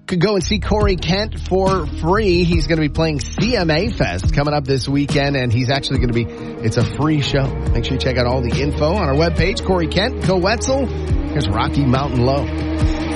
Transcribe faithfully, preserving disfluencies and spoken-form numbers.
could go and see Corey Kent for free. He's going to be playing C M A Fest coming up this weekend, and he's actually going to be, it's a free show. Make sure you check out all the info on our webpage. Corey Kent, Go Wetzel. Here's Rocky Mountain Low.